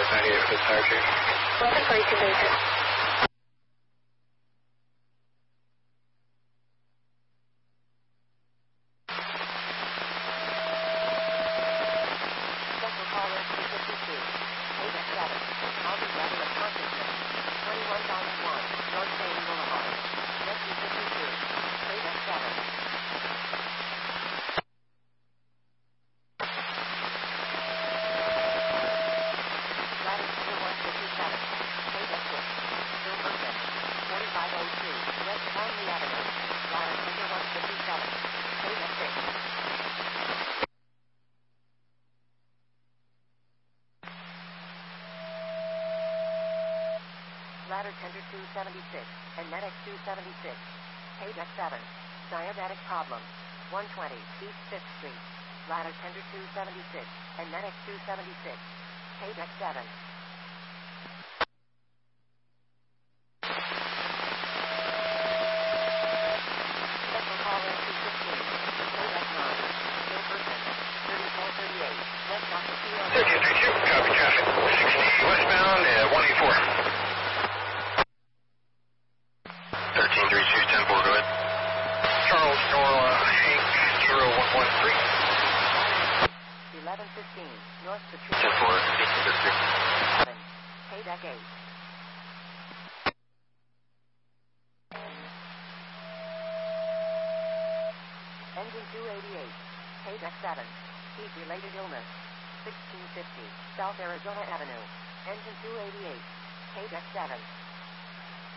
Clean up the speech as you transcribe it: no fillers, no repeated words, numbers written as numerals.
98 for the tire change. 1142 basis. Ladder tender 276, and NetX 276. Page X7. Diabetic problem. 120, East 5th Street. Ladder tender 276, and NetX 276. Page X7. Central caller 215. Page X9. Still person. 3438. West off the field. 1332, copy traffic. 60 westbound, 184. 1332, 10-4, go ahead. Charles, Nora, Hank, 0113. 1115, North Patricia. 10-4, 1853. Payback 8. Engine 288. Payback 7. Heat-related illness. 1650, South Arizona Avenue. Engine 288. Payback 7.